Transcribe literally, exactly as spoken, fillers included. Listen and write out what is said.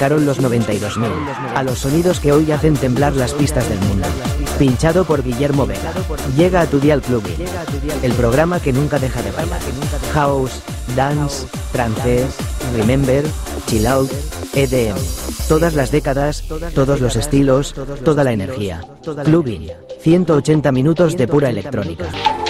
dedicaron los noventa y dos mil a los sonidos que hoy hacen temblar las pistas del mundo. Pinchado por Guillermo Vega. Llega a tu dial Plugin, el programa que nunca deja de bailar. House, dance, trance, remember, chill out, E D M. Todas las décadas, todos los estilos, toda la energía. Plugin, ciento ochenta minutos de pura electrónica.